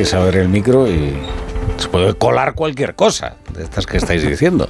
que se abre el micro y se puede colar cualquier cosa de estas que estáis diciendo.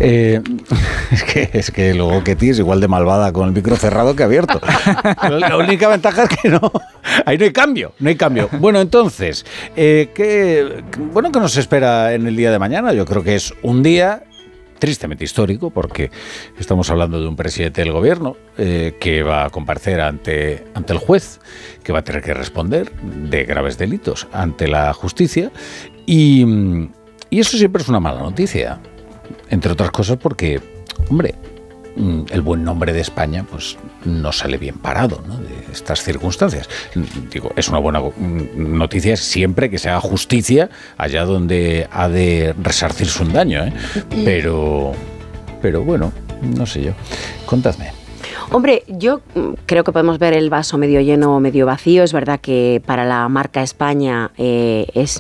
Es que luego Ketty es igual de malvada con el micro cerrado que abierto. La única ventaja es que ahí no hay cambio. Bueno, entonces, ¿qué nos espera en el día de mañana? Yo creo que es un día tristemente histórico, porque estamos hablando de un presidente del gobierno que va a comparecer ante el juez, que va a tener que responder de graves delitos ante la justicia, y eso siempre es una mala noticia, entre otras cosas porque, hombre, el buen nombre de España pues no sale bien parado, ¿no?, de estas circunstancias. Digo, es una buena noticia siempre que se haga justicia allá donde ha de resarcirse un daño, ¿eh? Pero bueno, no sé yo. Contadme. Hombre, yo creo que podemos ver el vaso medio lleno o medio vacío. Es verdad que para la marca España es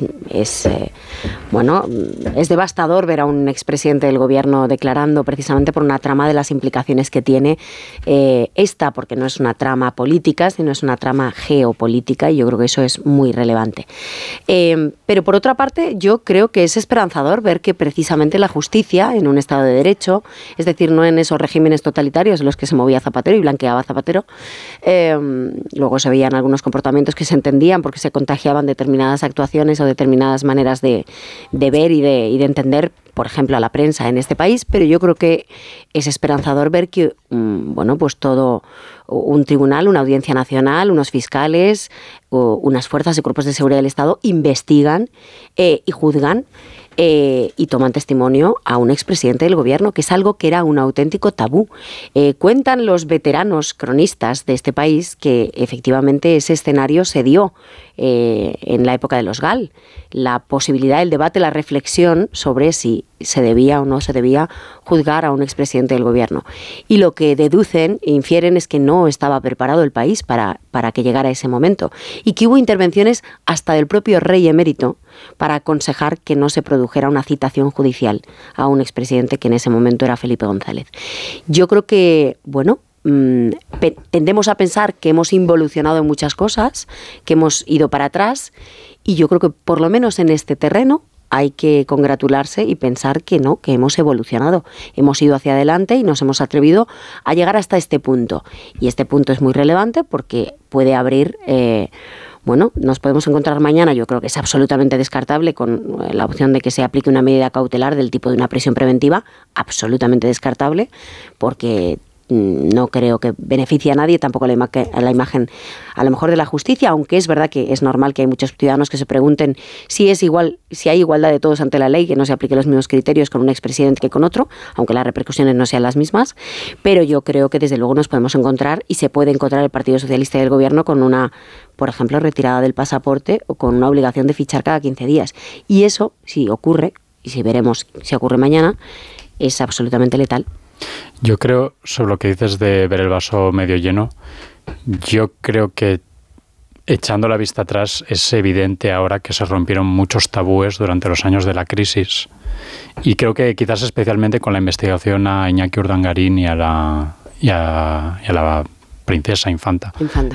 devastador ver a un expresidente del gobierno declarando precisamente por una trama de las implicaciones que tiene esta, porque no es una trama política, sino es una trama geopolítica, y yo creo que eso es muy relevante. Pero por otra parte, yo creo que es esperanzador ver que precisamente la justicia en un Estado de Derecho, es decir, no en esos regímenes totalitarios en los que se movía Zapatero y blanqueaba Zapatero, luego se veían algunos comportamientos que se entendían porque se contagiaban determinadas actuaciones o determinadas maneras de ver y de entender, por ejemplo, a la prensa en este país, pero yo creo que es esperanzador ver que, pues todo un tribunal, una audiencia nacional, unos fiscales, unas fuerzas y cuerpos de seguridad del Estado investigan y juzgan y toman testimonio a un expresidente del gobierno, que es algo que era un auténtico tabú. Cuentan los veteranos cronistas de este país que efectivamente ese escenario se dio en la época de los GAL. La posibilidad, el debate, la reflexión sobre si se debía o no se debía juzgar a un expresidente del gobierno. Y lo que deducen e infieren es que no estaba preparado el país para que llegara ese momento, y que hubo intervenciones hasta del propio rey emérito para aconsejar que no se produjera una citación judicial a un expresidente que en ese momento era Felipe González. Yo creo que, tendemos a pensar que hemos involucionado en muchas cosas, que hemos ido para atrás, y yo creo que por lo menos en este terreno hay que congratularse y pensar que no, que hemos evolucionado, hemos ido hacia adelante y nos hemos atrevido a llegar hasta este punto. Y este punto es muy relevante porque puede abrir... nos podemos encontrar mañana, yo creo que es absolutamente descartable, con la opción de que se aplique una medida cautelar del tipo de una prisión preventiva, absolutamente descartable, porque no creo que beneficie a nadie, tampoco a la imagen a lo mejor de la justicia, aunque es verdad que es normal que hay muchos ciudadanos que se pregunten si hay igualdad de todos ante la ley, que no se apliquen los mismos criterios con un expresidente que con otro, aunque las repercusiones no sean las mismas. Pero yo creo que desde luego nos podemos encontrar, y se puede encontrar el Partido Socialista y el Gobierno con una, por ejemplo, retirada del pasaporte o con una obligación de fichar cada 15 días. Y eso, si ocurre, y si veremos si ocurre mañana, es absolutamente letal. Yo creo, sobre lo que dices de ver el vaso medio lleno, yo creo que echando la vista atrás es evidente ahora que se rompieron muchos tabúes durante los años de la crisis, y creo que quizás especialmente con la investigación a Iñaki Urdangarín y a la princesa infanta.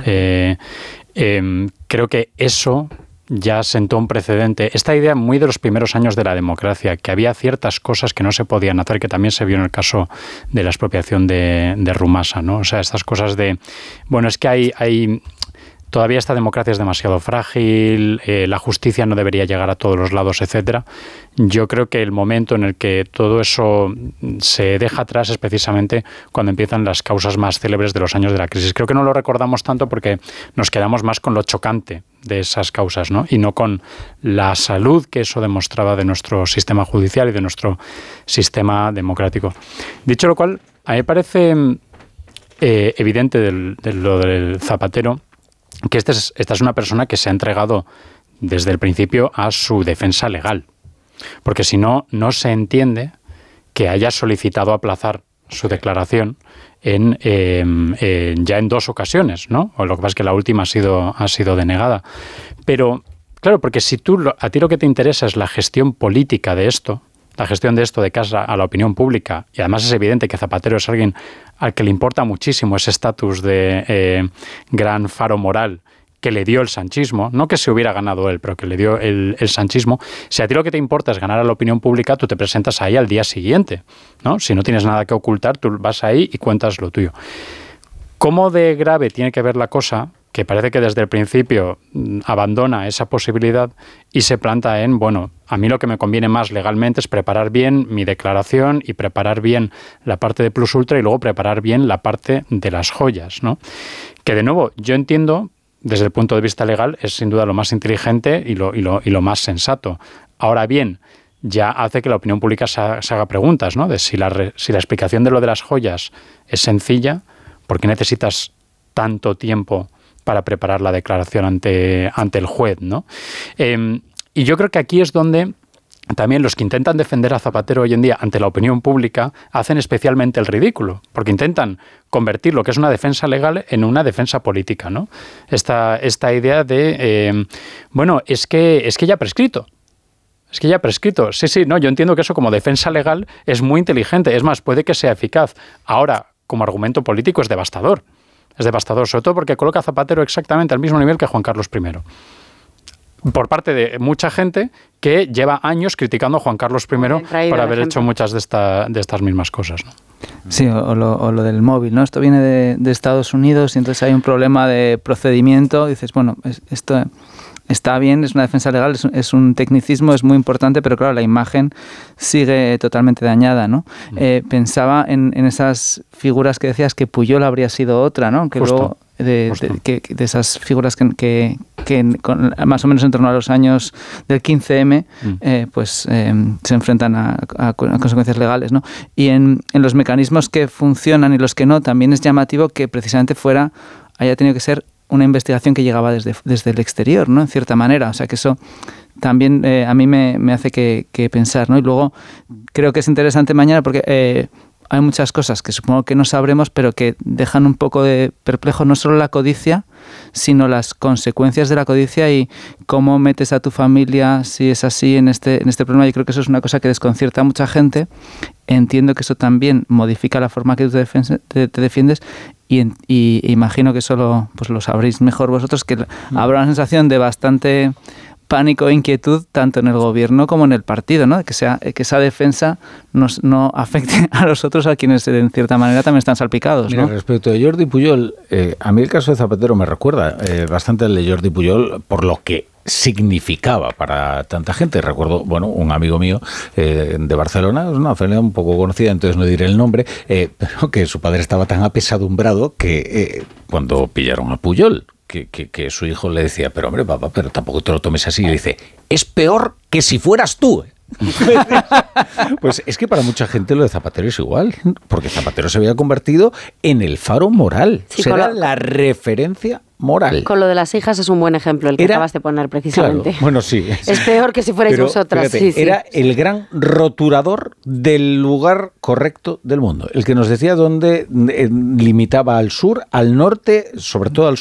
Creo que eso ya sentó un precedente. Esta idea muy de los primeros años de la democracia, que había ciertas cosas que no se podían hacer, que también se vio en el caso de la expropiación de Rumasa, ¿no? O sea, estas cosas de, es que hay todavía esta democracia es demasiado frágil, la justicia no debería llegar a todos los lados, etcétera. Yo creo que el momento en el que todo eso se deja atrás es precisamente cuando empiezan las causas más célebres de los años de la crisis. Creo que no lo recordamos tanto porque nos quedamos más con lo chocante de esas causas, ¿no? Y no con la salud que eso demostraba de nuestro sistema judicial y de nuestro sistema democrático. Dicho lo cual, a mí me parece evidente de lo del Zapatero que esta es una persona que se ha entregado desde el principio a su defensa legal. Porque si no, no se entiende que haya solicitado aplazar su declaración ya en 2 ocasiones, ¿no? O lo que pasa es que la última ha sido denegada. Pero, claro, porque si a ti lo que te interesa es la gestión política de esto, la gestión de esto de cara a la opinión pública, y además es evidente que Zapatero es alguien al que le importa muchísimo ese estatus de gran faro moral que le dio el sanchismo, no que se hubiera ganado él, pero que le dio el sanchismo, si a ti lo que te importa es ganar a la opinión pública, tú te presentas ahí al día siguiente, ¿no? Si no tienes nada que ocultar, tú vas ahí y cuentas lo tuyo. ¿Cómo de grave tiene que ver la cosa? Que parece que desde el principio abandona esa posibilidad y se planta en, bueno, a mí lo que me conviene más legalmente es preparar bien mi declaración y preparar bien la parte de plus ultra y luego preparar bien la parte de las joyas, ¿no? Que de nuevo, yo entiendo, desde el punto de vista legal, es sin duda lo más inteligente y lo más sensato. Ahora bien, ya hace que la opinión pública se haga preguntas, ¿no? De si la explicación de lo de las joyas es sencilla, ¿por qué necesitas tanto tiempo para preparar la declaración ante el juez, ¿no? Y yo creo que aquí es donde también los que intentan defender a Zapatero hoy en día ante la opinión pública hacen especialmente el ridículo, porque intentan convertir lo que es una defensa legal en una defensa política, ¿no? Esta idea de, bueno, es que ya ha prescrito. Es que ya ha prescrito. Sí, no, yo entiendo que eso como defensa legal es muy inteligente. Es más, puede que sea eficaz. Ahora, como argumento político, es devastador. Es devastador, sobre todo porque coloca a Zapatero exactamente al mismo nivel que Juan Carlos I. Por parte de mucha gente que lleva años criticando a Juan Carlos I por haber hecho muchas de estas mismas cosas, ¿no? Sí, o lo del móvil, ¿no? Esto viene de Estados Unidos y entonces hay un problema de procedimiento. Y dices, bueno, esto está bien, es una defensa legal, es un tecnicismo, es muy importante, pero claro, la imagen sigue totalmente dañada, ¿no? Pensaba en esas figuras que decías que Pujol habría sido otra, ¿no? Que Justo. luego de esas figuras que más o menos en torno a los años del 15M se enfrentan a consecuencias legales, ¿no? Y en los mecanismos que funcionan y los que no, también es llamativo que precisamente haya tenido que ser una investigación que llegaba desde el exterior, ¿no? En cierta manera. O sea, que eso también a mí me hace que pensar, ¿no? Y luego creo que es interesante mañana porque hay muchas cosas que supongo que no sabremos, pero que dejan un poco de perplejo no solo la codicia, sino las consecuencias de la codicia y cómo metes a tu familia, si es así, en este problema. Yo creo que eso es una cosa que desconcierta a mucha gente. Entiendo que eso también modifica la forma que tú te defiendes y imagino que eso lo sabréis mejor vosotros, que habrá una sensación de bastante pánico e inquietud tanto en el gobierno como en el partido, ¿no? Que esa defensa no afecte a los otros, a quienes en cierta manera también están salpicados, ¿no? Mira, respecto de Jordi Pujol, a mí el caso de Zapatero me recuerda bastante al de Jordi Pujol por lo que significaba para tanta gente. Recuerdo, bueno, un amigo mío de Barcelona, es una familia un poco conocida, entonces no diré el nombre, pero que su padre estaba tan apesadumbrado que cuando pillaron a Pujol, que su hijo le decía, pero hombre, papá, pero tampoco te lo tomes así, y le dice, es peor que si fueras tú. Pues es que para mucha gente lo de Zapatero es igual, porque Zapatero se había convertido en el faro moral, sí, o sea, era la referencia moral. Con lo de las hijas es un buen ejemplo el que acabas de poner precisamente. Claro, bueno, sí. Es peor que si fuerais vosotras. Fíjate, era el gran roturador del lugar correcto del mundo. El que nos decía dónde limitaba al sur, al norte, sobre todo al sur,